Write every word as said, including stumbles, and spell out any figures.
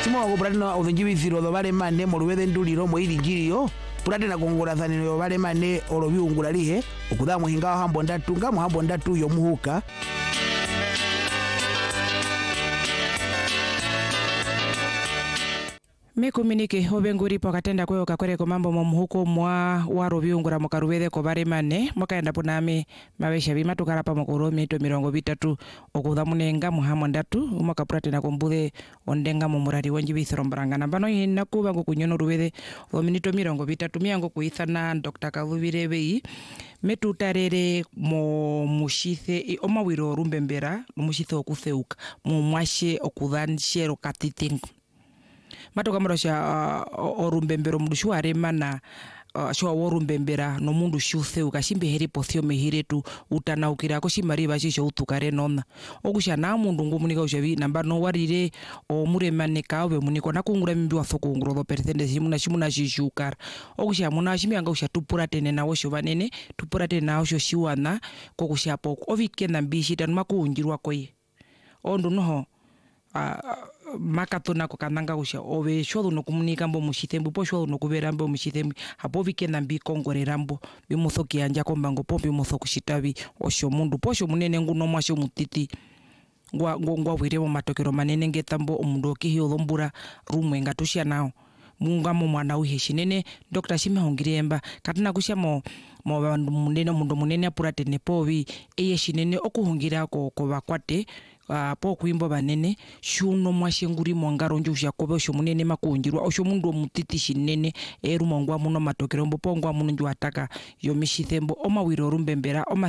Chimo ko pratena udhijibithiro do vale mane molubethe nduliro moiri njiriyo pratena kongorathaniro yo vale mane olobiungulalihe okutha muhinga wa hambo ndatu nga muhambo ndatu yo muhuka Mekuminike obenguri pokatenda kwe okakoreko mambo momuhuko mwa waro biungura mukarubethe ko bare mane mukaenda punami mabesha bimatukara pa mukoro mito mirongo bitatu okutha munenga muhambo ndatu umakapuratena kombuthe ondenga mu murari wanjibithiro mbarangana bano hina kuba ngokunyono rubethe o minito mirongo bitatu miango kuithana Doctor Kalubire bei metutarere mo mushithe omawiro rumbembera mushithe okutheuka mu mwashe okuthanshero katitingo matoka marosha uh, orumbembero mundu shuare mana uh, shwa worumbembera no mundu shuthe ukashimbe heri pothio mehiretu utanaukira ko shimariba shisho utukare nona okusha na mundu ngumunika ushavi namba no warire o muremane kawe muniko nakungura mimbi wa thokunguro do pertende simuna shimuna shishukara okusha muna shimianga usha tupura tene na wosho banene tupura tene na wosho shiwana kokusha poko ovikenda mbishita nmakuungirwa koye ondo noho uh, makatona ko kananga usha ove shodo no komunika mbo mushithembu po shodo no kubera mbo mushithembu hapo vikenda mbi kongorerambo bimuthoki anja kombango pombi muthoku shitabi osho mundu posho munene nguno mwasho mutiti ngwa ngwa wiremo matokero manene ngetambo omundu okihiyo lombura rumwe ngatushya nao munga mu mwana uhishinene Doctor Shimahongiremba katina kusha mo mo bandu munene mundu munene apuratene povi eye shinene okuhungira ko ko bakwate Uh, po kuimbo banene shuno mwashenguri mwangaro njusha kobe osho munene makunjirwa osho mundu omutiti shinene eru mongwa muno matokero mbo pongwa muno njwataka yo mishithembo omawiro rumbembera oma